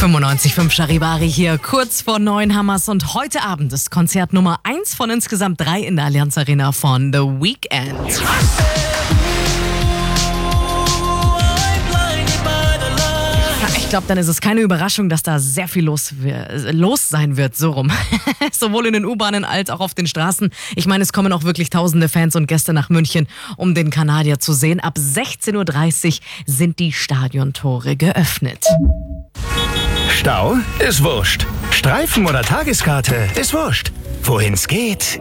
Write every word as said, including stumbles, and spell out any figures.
fünfundneunzig Komma fünf Charivari hier, kurz vor neun Hammers, und heute Abend ist Konzert Nummer eins von insgesamt drei in der Allianz Arena von The Weeknd. Ich glaube, dann ist es keine Überraschung, dass da sehr viel los, los sein wird, so rum. Sowohl in den U-Bahnen als auch auf den Straßen. Ich meine, es kommen auch wirklich tausende Fans und Gäste nach München, um den Kanadier zu sehen. Ab sechzehn Uhr dreißig sind die Stadiontore geöffnet. Stau ist wurscht. Streifen oder Tageskarte ist wurscht. Wohin's geht,